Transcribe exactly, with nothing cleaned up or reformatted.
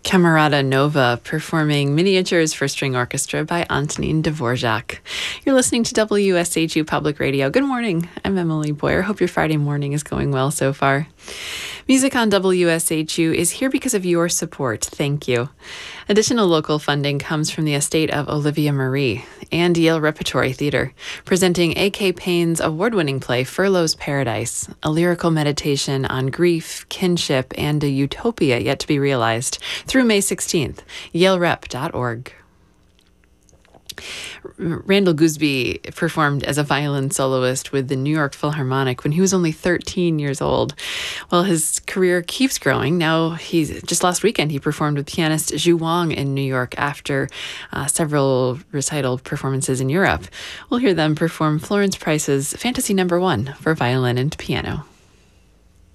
Camerata Nova performing Miniatures for String Orchestra by Antonin Dvorak. You're listening to W S H U Public Radio. Good morning. I'm Emily Boyer. Hope your Friday morning is going well so far. Music on W S H U is here because of your support. Thank you. Additional local funding comes from the estate of Olivia Marie and Yale Repertory Theater, presenting A K Payne's award-winning play Furlough's Paradise, a lyrical meditation on grief, kinship, and a utopia yet to be realized, through May sixteenth. yale rep dot org. Randall Gooseby performed as a violin soloist with the New York Philharmonic when he was only thirteen years old. Well, his career keeps growing. Now, he's just last weekend, he performed with pianist Zhu Wang in New York after uh, several recital performances in Europe. We'll hear them perform Florence Price's Fantasy Number One for violin and piano.